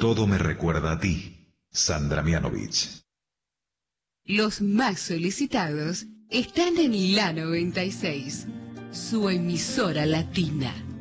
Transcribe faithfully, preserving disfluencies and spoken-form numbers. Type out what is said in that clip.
Todo me recuerda a ti, Sandra Mianovich. Los más solicitados están en la noventa y seis, su emisora latina.